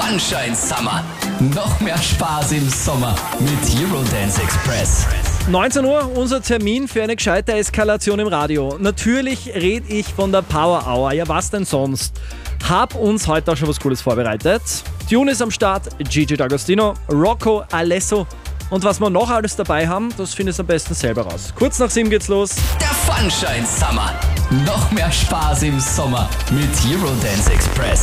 Sunshine Summer. Noch mehr Spaß im Sommer mit Eurodance Express. 19 Uhr, unser Termin für eine gescheite Eskalation im Radio. Natürlich rede ich von der Power Hour. Ja, was denn sonst? Hab uns heute auch schon was Cooles vorbereitet. Tune ist am Start, Gigi D'Agostino, Rocco, Alesso. Und was wir noch alles dabei haben, das findest du am besten selber raus. Kurz nach 7 geht's los. Der Sunshine Summer. Noch mehr Spaß im Sommer mit Eurodance Express.